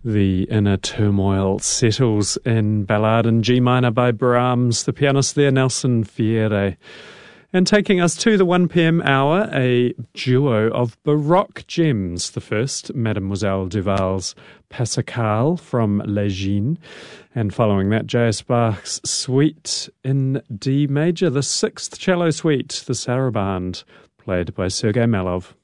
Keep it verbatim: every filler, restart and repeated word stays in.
The inner turmoil settles in Ballade in G minor by Brahms, the pianist there, Nelson Fiere. And taking us to the one p.m. hour, a duo of Baroque gems. The first, Mademoiselle Duval's Passacale from Lejeune. And following that, J S Bach's Suite in D major, the sixth cello suite, the Sarabande, played by Sergei Malov.